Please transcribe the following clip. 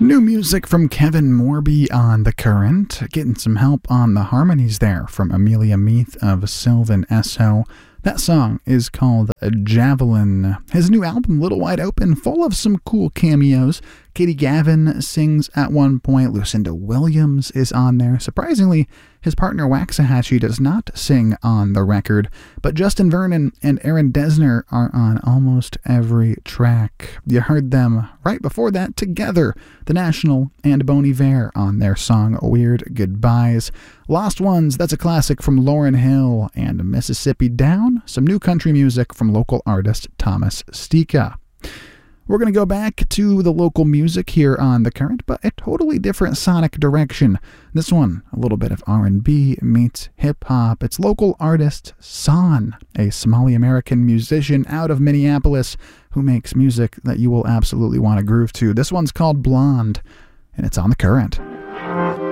New music from Kevin Morby on The Current, getting some help on the harmonies there from Amelia Meath of Sylvan Esso. That song is called Javelin. His new album, Little Wide Open, full of some cool cameos. Katie Gavin sings at one point. Lucinda Williams is on there. Surprisingly, his partner Waxahachie does not sing on the record, but Justin Vernon and Aaron Dessner are on almost every track. You heard them right before that together, The National and Bon Iver on their song Weird Goodbyes. Lost Ones, that's a classic from Lauryn Hill, and Mississippi Down, some new country music from local artist Thomas Stika. We're going to go back to the local music here on The Current, but a totally different sonic direction. This one, a little bit of R&B meets hip-hop. It's local artist San, a Somali-American musician out of Minneapolis who makes music that you will absolutely want to groove to. This one's called Blonde, and it's on The Current.